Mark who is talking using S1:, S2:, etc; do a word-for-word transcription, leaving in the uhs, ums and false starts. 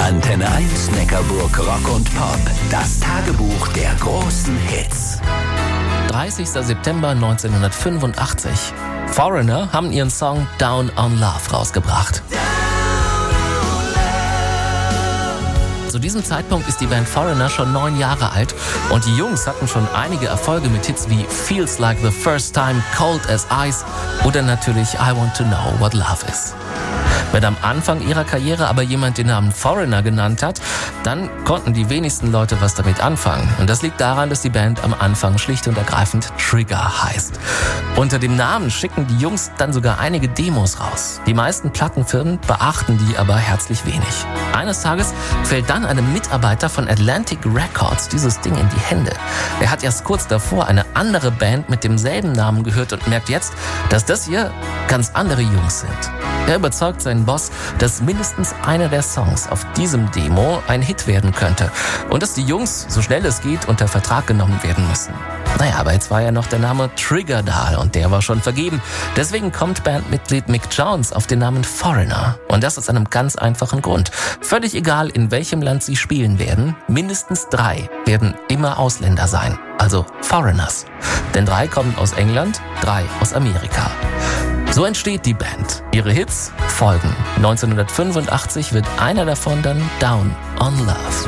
S1: Antenne eins Neckarburg Rock und Pop. Das Tagebuch der großen Hits.
S2: dreißigster September neunzehnhundertfünfundachtzig. Foreigner haben ihren Song Down on Love rausgebracht. Zu diesem Zeitpunkt ist die Band Foreigner schon neun Jahre alt und die Jungs hatten schon einige Erfolge mit Hits wie Feels Like the First Time, Cold as Ice oder natürlich I Want to Know What Love Is. Wenn am Anfang ihrer Karriere aber jemand den Namen Foreigner genannt hat, dann konnten die wenigsten Leute was damit anfangen. Und das liegt daran, dass die Band am Anfang schlicht und ergreifend Trigger heißt. Unter dem Namen schicken die Jungs dann sogar einige Demos raus. Die meisten Plattenfirmen beachten die aber herzlich wenig. Eines Tages fällt dann einem Mitarbeiter von Atlantic Records dieses Ding in die Hände. Er hat erst kurz davor eine andere Band mit demselben Namen gehört und merkt jetzt, dass das hier ganz andere Jungs sind. Er überzeugt seinen Boss, dass mindestens einer der Songs auf diesem Demo ein Hit werden könnte und dass die Jungs, so schnell es geht, unter Vertrag genommen werden müssen. Naja, aber jetzt war ja noch der Name Trigger da und der war schon vergeben. Deswegen kommt Bandmitglied Mick Jones auf den Namen Foreigner. Und das aus einem ganz einfachen Grund. Völlig egal, in welchem Land sie spielen werden, mindestens drei werden immer Ausländer sein. Also Foreigners. Denn drei kommen aus England, drei aus Amerika. So entsteht die Band. Ihre Hits folgen. neunzehnhundertfünfundachtzig wird einer davon dann Down on Love.